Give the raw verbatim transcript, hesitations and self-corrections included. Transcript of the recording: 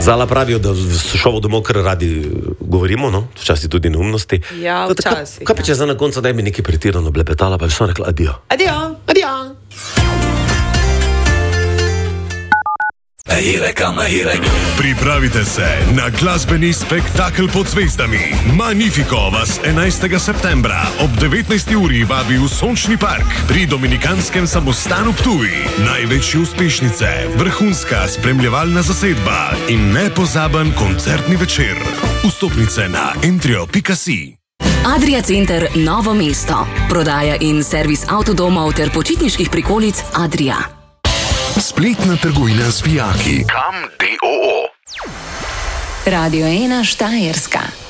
Zala pravijo, da v šovu domov kar radi govorimo, no? Včasih tudi neumnosti. Ja, včasih. Kaj pa če za na koncu, da bi nekaj pretirano blepetala, pa bi samo rekla adijo. Adijo. Adijo. Pripravite se na glasbeni spektakel pod zvezdami. Magnifico vas enajstega septembra ob devetnajsti uri vabi v Sončni park pri Dominikanskem samostanu Ptuj. Največje uspešnice, vrhunska spremljevalna zasedba in nepozaben koncertni večer. Vstopnice na entrio pika si. Adria Center Novo mesto. Prodaja in servis avtodomov ter počitniških prikolic Adria. Spletna trgovina z vijaki. Kam D O O. Radio ena Štajerska.